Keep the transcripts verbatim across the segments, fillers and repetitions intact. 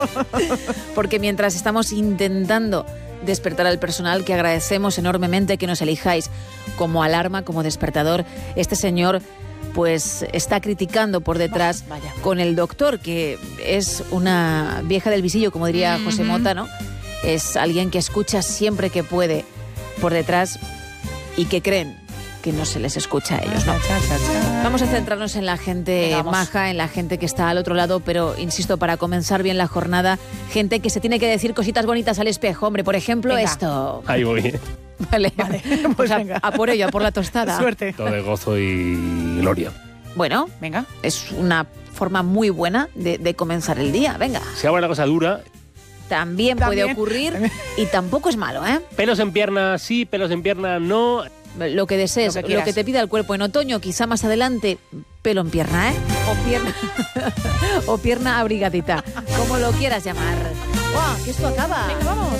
Porque mientras estamos intentando despertar al personal, que agradecemos enormemente que nos elijáis como alarma, como despertador, este señor pues está criticando por detrás Vaya. con el doctor, que es una vieja del visillo, como diría mm-hmm. José Mota, ¿no? Es alguien que escucha siempre que puede por detrás y que creen que no se les escucha a ellos, ¿no? Vamos a centrarnos en la gente Venga, maja, en la gente que está al otro lado, pero insisto, para comenzar bien la jornada, gente que se tiene que decir cositas bonitas al espejo. Hombre, por ejemplo, venga. esto. Ahí voy. Vale, vale. Pues, pues a, a por ello, a por la tostada. Suerte. Todo de gozo y gloria. Bueno, venga. Es una forma muy buena de, de comenzar el día. Venga. Si hago una cosa dura... También, También puede ocurrir y tampoco es malo, ¿eh? Pelos en pierna sí, pelos en pierna no. Lo que desees, lo que, lo que te pida el cuerpo en otoño, quizá más adelante, pelo en pierna, ¿eh? O pierna, o pierna abrigadita, como lo quieras llamar. ¡Guau! ¡Que esto acaba! Venga, vamos.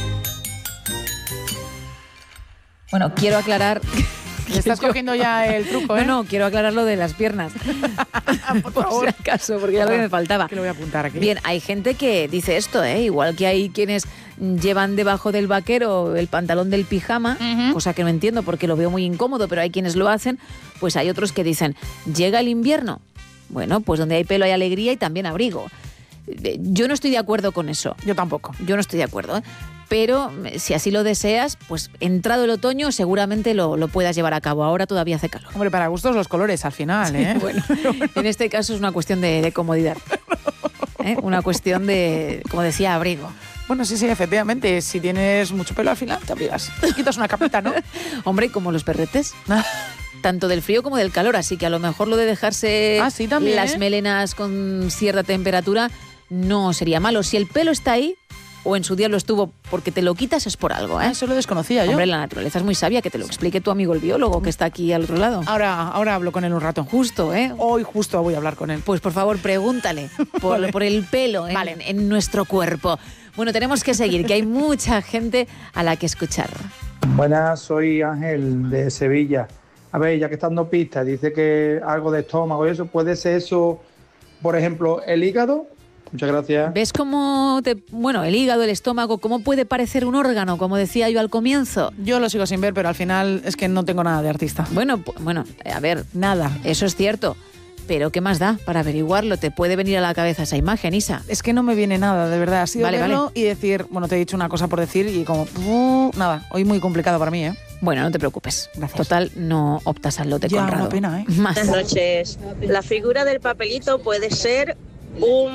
Bueno, quiero aclarar... Le estás yo... cogiendo ya el truco, ¿eh? No, no, quiero aclarar lo de las piernas. Por favor. Por si acaso, porque ya lo que me faltaba. Que lo voy a apuntar aquí. Bien, hay gente que dice esto, ¿eh? Igual que hay quienes llevan debajo del vaquero el pantalón del pijama, uh-huh. cosa que no entiendo porque lo veo muy incómodo, pero hay quienes lo hacen, pues hay otros que dicen, llega el invierno. Bueno, pues donde hay pelo hay alegría y también abrigo. Yo no estoy de acuerdo con eso. Yo tampoco. Yo no estoy de acuerdo, ¿eh? Pero si así lo deseas, pues entrado el otoño seguramente lo, lo puedas llevar a cabo. Ahora todavía hace calor. Hombre, para gustos los colores al final, ¿eh? Sí, bueno, en este caso es una cuestión de, de comodidad. ¿Eh? Una cuestión de, como decía, abrigo. Bueno, sí, sí, efectivamente. Si tienes mucho pelo al final, te abrigas. Te quitas una capita, ¿no? Hombre, como los perretes. Tanto del frío como del calor. Así que a lo mejor lo de dejarse ah, sí, también, las ¿eh? melenas con cierta temperatura no sería malo. Si el pelo está ahí, o en su día lo estuvo, porque te lo quitas es por algo, ¿eh? Ah, eso lo desconocía yo. Hombre, la naturaleza es muy sabia, que te lo explique tu amigo el biólogo que está aquí al otro lado. Ahora, ahora hablo con él un rato. Justo, ¿eh? Hoy justo voy a hablar con él. Pues por favor, pregúntale por, vale. por el pelo en, vale. en nuestro cuerpo. Bueno, tenemos que seguir, que hay mucha gente a la que escuchar. Buenas, soy Ángel de Sevilla. A ver, ya que está dando pistas, dice que algo de estómago y eso, ¿puede ser eso, por ejemplo, el hígado? Muchas gracias. ¿Ves cómo te, bueno, el hígado, el estómago, cómo puede parecer un órgano, como decía yo al comienzo? Yo lo sigo sin ver, pero al final es que no tengo nada de artista. Bueno, pues, bueno, a ver, nada. Eso es cierto. Pero ¿qué más da para averiguarlo? Te puede venir a la cabeza esa imagen, Isa. Es que no me viene nada, de verdad. Ha sido vale, verlo vale. y decir, bueno, te he dicho una cosa por decir y como, uh, nada, hoy muy complicado para mí, ¿eh? Bueno, no te preocupes. Gracias. Total, no optas al lote ya, Conrado. Una pena, ¿eh? Más. Buenas noches. La figura del papelito puede ser un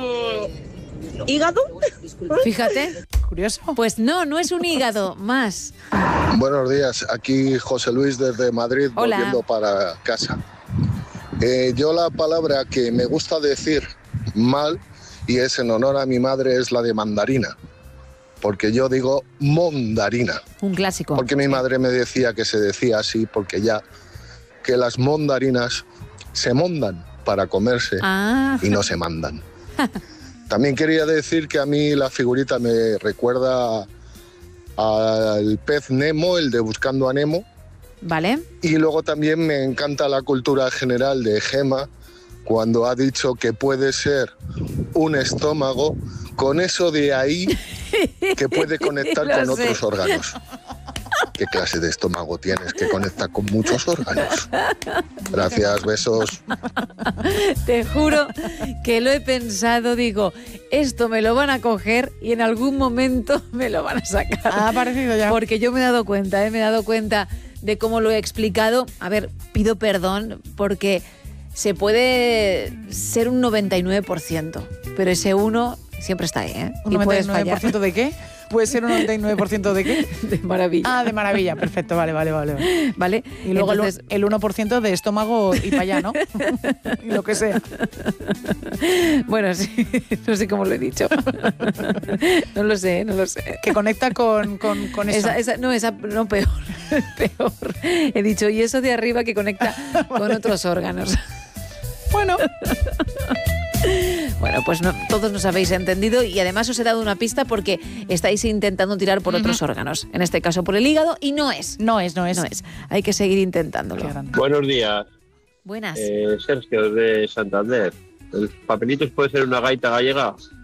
hígado. Fíjate. Curioso. Pues no, no es un hígado, más. Buenos días, aquí José Luis desde Madrid, Hola. volviendo para casa. Eh, yo la palabra que me gusta decir mal, y es en honor a mi madre, es la de mandarina. Porque yo digo mondarina. Un clásico. Porque mi madre me decía que se decía así, porque ya que las mondarinas se mondan para comerse ah. y no se mandan. También quería decir que a mí la figurita me recuerda al pez Nemo, el de Buscando a Nemo. Vale. Y luego también me encanta la cultura general de Gema, cuando ha dicho que puede ser un estómago, con eso de ahí que puede conectar con sé. otros órganos. ¿Qué clase de estómago tienes que conecta con muchos órganos? Gracias, besos. Te juro que lo he pensado, digo, esto me lo van a coger y en algún momento me lo van a sacar. Ha aparecido ya. Porque yo me he dado cuenta, ¿eh? me he dado cuenta de cómo lo he explicado. A ver, pido perdón porque se puede ser un noventa y nueve por ciento, pero ese uno siempre está ahí, ¿eh? ¿Un noventa y nueve por ciento de qué? ¿Puede ser un noventa y nueve por ciento de qué? De maravilla. Ah, de maravilla, perfecto, vale, vale, vale. Vale. Y luego entonces... el uno por ciento de estómago y para allá, ¿no? Y lo que sea. Bueno, sí, no sé cómo lo he dicho. No lo sé, no lo sé. Que conecta con, con, con eso. Esa, esa, no, esa, no, peor, peor. He dicho, y eso de arriba que conecta con otros órganos. Bueno. Bueno, pues no, todos nos habéis entendido y además os he dado una pista porque estáis intentando tirar por uh-huh. otros órganos. En este caso por el hígado y no es. No es, no es. No es. Hay que seguir intentándolo. Buenos días. Buenas. Eh, Sergio, de Santander. ¿El papelitos puede ser una gaita gallega?